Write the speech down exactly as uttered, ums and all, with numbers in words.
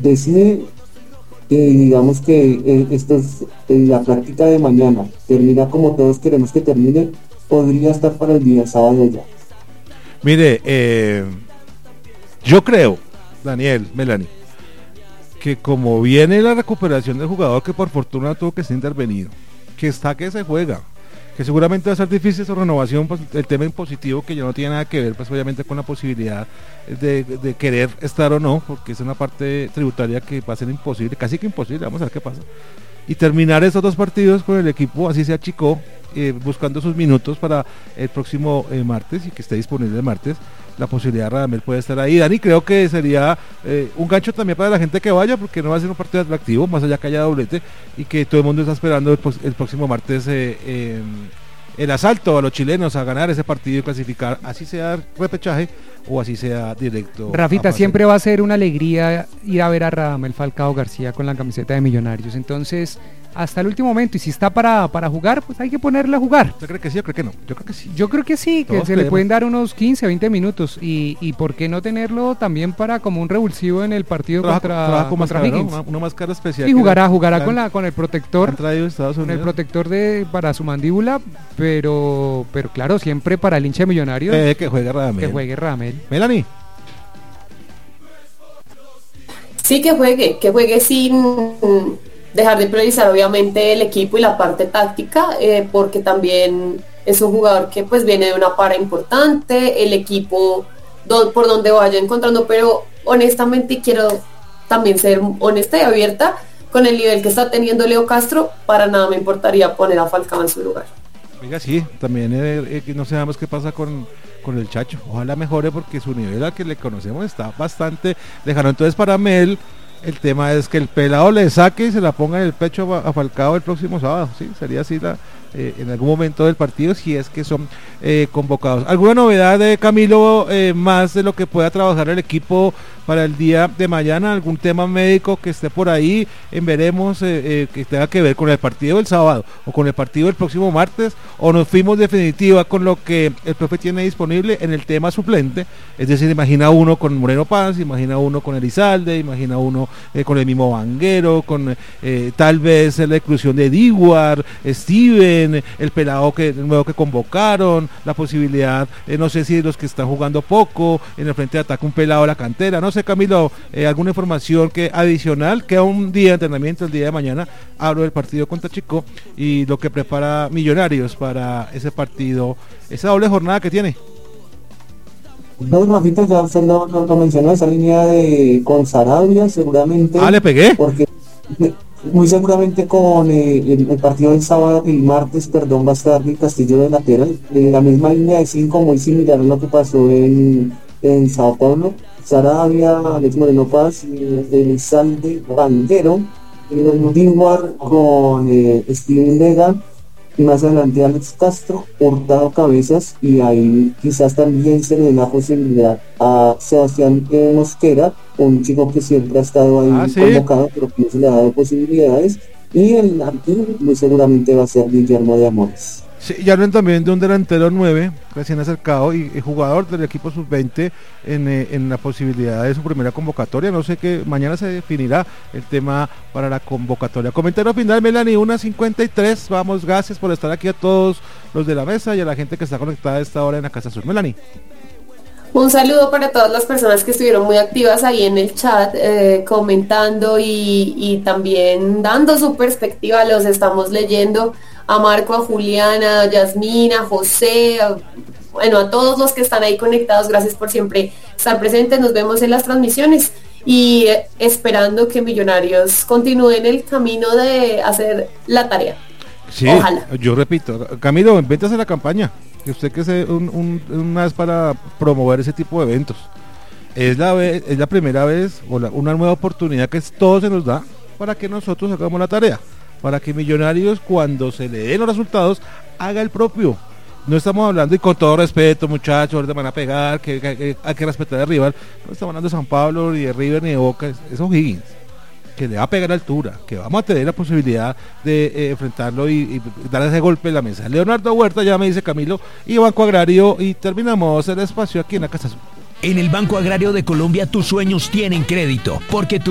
decide, eh, digamos que eh, esto es, eh, la práctica de mañana termina como todos queremos que termine, podría estar para el día sábado ya. Mire, eh, yo creo, Daniel, Melanie, que como viene la recuperación del jugador que por fortuna tuvo que ser intervenido, que está que se juega, que seguramente va a ser difícil su renovación, pues el tema impositivo que ya no tiene nada que ver pues obviamente con la posibilidad de, de querer estar o no, porque es una parte tributaria que va a ser imposible, casi que imposible, vamos a ver qué pasa, y terminar esos dos partidos con el equipo, así se achicó, eh, buscando sus minutos para el próximo eh, martes, y que esté disponible el martes, la posibilidad de Radamel puede estar ahí. Dani, creo que sería eh, un gancho también para la gente que vaya, porque no va a ser un partido atractivo, más allá que haya doblete, y que todo el mundo está esperando el, el próximo martes eh, eh, el asalto a los chilenos a ganar ese partido y clasificar, así sea repechaje o así sea directo. Rafita, siempre va a ser una alegría ir a ver a Radamel Falcao García con la camiseta de Millonarios, entonces hasta el último momento, y si está para, para jugar, pues hay que ponerle a jugar. ¿Usted cree que sí o cree que no? Yo creo que sí. Yo creo que sí, que Todos se creemos. le pueden dar unos quince, veinte minutos, y, y por qué no tenerlo también para como un revulsivo en el partido Trabaja, contra, trabaja con contra máscara, ¿no? Higgins. Una, una máscara especial. Y jugará, que jugará han- con la con el protector, han traído de Estados con Unidos. el protector de para su mandíbula, pero pero claro, siempre para el hincha de Millonarios Eh, que juegue Radamel. que juegue Radamel. Melanie. Sí, que juegue, que juegue sin mm, dejar de priorizar obviamente el equipo y la parte táctica, eh, porque también es un jugador que pues viene de una para importante, el equipo do- por donde vaya encontrando, pero honestamente quiero también ser honesta y abierta con el nivel que está teniendo Leo Castro, para nada me importaría poner a Falcao en su lugar. Oiga, sí, también eh, eh, no sabemos qué pasa con, con el Chacho. Ojalá mejore porque su nivel al que le conocemos está bastante lejano. Entonces para Mel, el tema es que el pelado le saque y se la ponga en el pecho a, a Falcao el próximo sábado. Sí, sería así la, eh, en algún momento del partido, si es que son eh, convocados. ¿Alguna novedad de Camilo, eh, más de lo que pueda trabajar el equipo para el día de mañana? ¿Algún tema médico que esté por ahí? En veremos eh, eh, que tenga que ver con el partido del sábado o con el partido del próximo martes, o nos fuimos definitiva con lo que el profe tiene disponible en el tema suplente, es decir, imagina uno con Moreno Paz, imagina uno con Elizalde, imagina uno eh, con el mismo Vanguero, con eh, tal vez la inclusión de Diguar, Steven, el pelado que el nuevo que convocaron, la posibilidad, eh, no sé si los que están jugando poco, en el frente de ataque un pelado de la cantera, no sé, Camilo, eh, alguna información que adicional, queda un día de entrenamiento el día de mañana, hablo del partido contra Chico y lo que prepara Millonarios para ese partido, esa doble jornada que tiene. No, Rafita, ya usted lo, lo, lo mencionó, esa línea de con Sarabia seguramente. Ah, le pegué. Porque muy seguramente con eh, el, el partido del sábado, el martes, perdón, va a estar el Castillo de lateral. Eh, la misma línea de cinco, muy similar a lo que pasó en, en Sao Paulo. Sarabia, Alex Moreno Paz, el Salde Bandero, el Dingwar con eh, Steven Vega, y más adelante Alex Castro, Hurtado Cabezas, y ahí quizás también se le dé la posibilidad a Sebastián eh, Mosquera, un chico que siempre ha estado ahí Ah, ¿sí? convocado, pero que no se le ha dado posibilidades, y el arquero muy seguramente va a ser Guillermo de Amores. Sí, ya hablan también de un delantero nueve, recién acercado y, y jugador del equipo sub veinte en, eh, en la posibilidad de su primera convocatoria. No sé qué, mañana se definirá el tema para la convocatoria. Comentario final, Melanie, una cincuenta y tres. Vamos, gracias por estar aquí a todos los de la mesa y a la gente que está conectada a esta hora en la Casa Sur. Melanie. Un saludo para todas las personas que estuvieron muy activas ahí en el chat, eh, comentando y, y también dando su perspectiva. Los estamos leyendo, a Marco, a Juliana, a Yasmina, a José, a, bueno, a todos los que están ahí conectados. Gracias por siempre estar presentes. Nos vemos en las transmisiones y eh, esperando que Millonarios continúen el camino de hacer la tarea. Sí, ojalá. Yo repito, Camilo, invéntase la campaña. Que usted que es un, un, una vez para promover ese tipo de eventos. Es la vez, es la primera vez o la, una nueva oportunidad que es, todo se nos da para que nosotros hagamos la tarea, para que Millonarios, cuando se le den los resultados, haga el propio. No estamos hablando, y con todo respeto, muchachos, ahorita van a pegar, que, que, que hay que respetar al rival. No estamos hablando de San Pablo, ni de River, ni de Boca, es, es O'Higgins, que le va a pegar a altura, que vamos a tener la posibilidad de eh, enfrentarlo y, y dar ese golpe en la mesa. Leonardo Huerta, ya me dice Camilo, y Banco Agrario, y terminamos el espacio aquí en la Casa Azul. En el Banco Agrario de Colombia tus sueños tienen crédito, porque tu